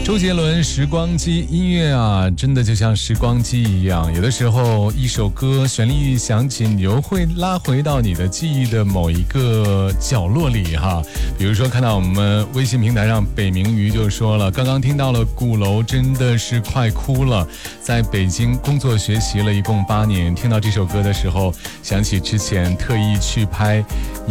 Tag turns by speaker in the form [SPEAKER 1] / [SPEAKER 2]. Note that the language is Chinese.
[SPEAKER 1] 周杰伦时光机，音乐啊真的就像时光机一样，有的时候一首歌旋律一响起，你就会拉回到你的记忆的某一个角落里哈。比如说看到我们微信平台上北冥鱼就说了，刚刚听到了鼓楼，真的是快哭了，在北京工作学习了一共8年，听到这首歌的时候想起之前特意去拍